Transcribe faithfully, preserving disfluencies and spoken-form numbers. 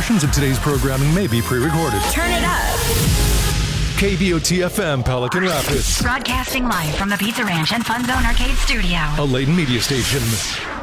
Portions of today's programming may be pre-recorded. Turn it up. K B O T F M, Pelican Rapids. Broadcasting live from the Pizza Ranch and Fun Zone Arcade Studio. A Layton Media Station.